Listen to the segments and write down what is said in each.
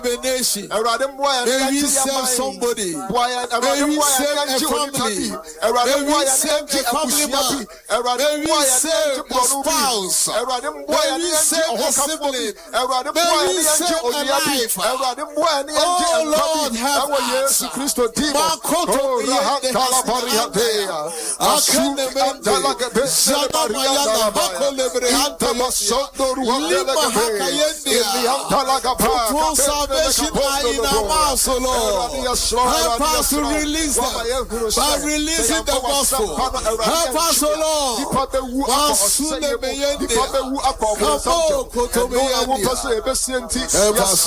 a nation. May we save somebody. May we save a family. May we save a family man. May we save a spouse. May we save a sibling. May we save a life. Oh Lord, help us. Makoto yende. Akane mende. Zama mayana bako lebrehanta masoto lima haka yende. For salvation are in our mouths, O Lord. Help us to release them by releasing the gospel. Help us, O Lord. Masune meyende. Kamo koto meyende. Help us,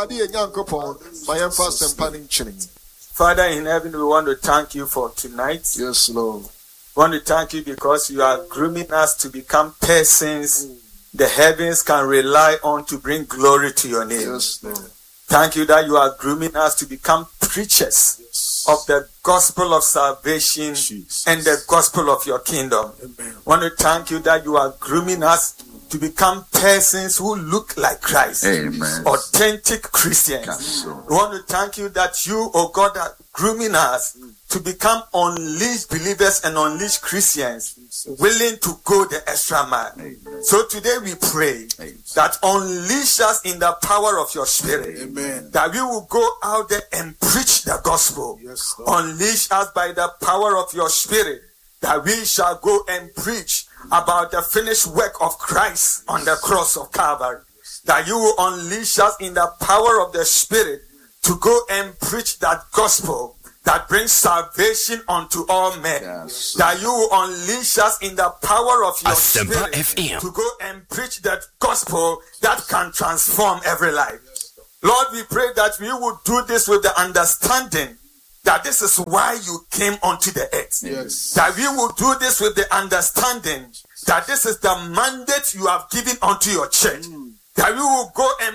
Lord. Father in heaven, we want to thank you for tonight. Yes, Lord. We want to thank you because you are grooming us to become persons the heavens can rely on to bring glory to your name. Yes, Lord. Thank you that you are grooming us to become preachers of the gospel of salvation and the gospel of your kingdom. Amen. I want to thank you that you are grooming us to become persons who look like Christ. Amen. Authentic Christians. We want to thank you that you, oh God, are grooming us to become unleashed believers and unleashed Christians, willing to go the extra mile. Amen. So today we pray that unleash us in the power of your spirit. Amen. That we will go out there and preach the gospel. Yes, Lord. Unleash us by the power of your spirit, that we shall go and preach about the finished work of Christ on the cross of Calvary. That you will unleash us in the power of the spirit to go and preach that gospel that brings salvation unto all men. Yes. That you will unleash us in the power of your spirit FM. to go and preach that gospel that can transform every life. Lord, we pray that we will do this with the understanding that this is why you came onto the earth. Yes. That we will do this with the understanding that this is the mandate you have given unto your church. That we will go and